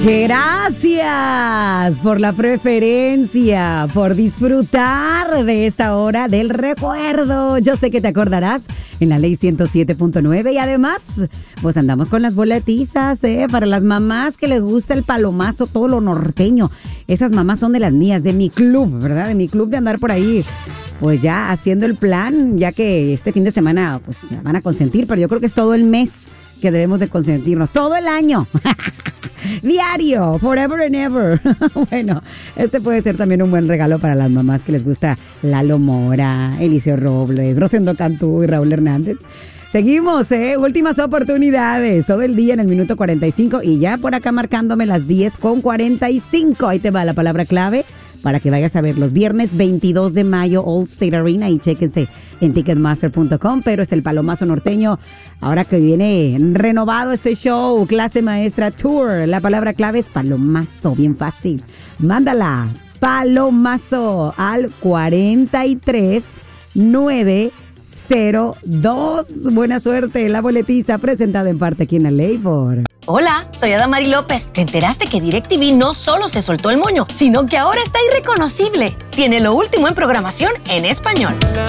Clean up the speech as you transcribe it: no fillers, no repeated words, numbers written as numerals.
Gracias por la preferencia, por disfrutar de esta hora del recuerdo. Yo sé que te acordarás en la ley 107.9 y además, pues andamos con las boletizas, para las mamás que les gusta el palomazo, todo lo norteño. Esas mamás son de las mías, de mi club, ¿verdad? De mi club de andar por ahí. Pues ya haciendo el plan, ya que este fin de semana pues me van a consentir, pero yo creo que es todo el mes que debemos de consentirnos, todo el año. Diario, forever and ever. Bueno, este puede ser también un buen regalo para las mamás que les gusta Lalo Mora, Eliseo Robles, Rosendo Cantú y Raúl Hernández. Seguimos, últimas oportunidades, todo el día en el minuto 45 y ya por acá marcándome las 10:45. Ahí te va la palabra clave para que vayas a ver los viernes 22 de mayo, All State Arena, y chéquense en Ticketmaster.com, pero es el Palomazo Norteño. Ahora que viene renovado este show, Clase Maestra Tour, la palabra clave es palomazo, bien fácil. Mándala, palomazo, al 43902. Buena suerte, la boletiza presentada en parte aquí en la Labor. Hola, soy Adamari López. ¿Te enteraste que DirecTV no solo se soltó el moño, sino que ahora está irreconocible? Tiene lo último en programación en español.